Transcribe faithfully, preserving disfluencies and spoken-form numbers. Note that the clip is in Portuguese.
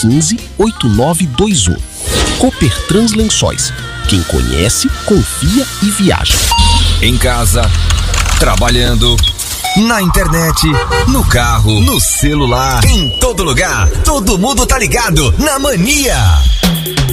cinco, oito nove dois um. Copertrans Lençóis. Quem conhece, confia e viaja. Em casa, trabalhando, na internet, no carro, no celular, em todo lugar, todo mundo tá ligado na Mania.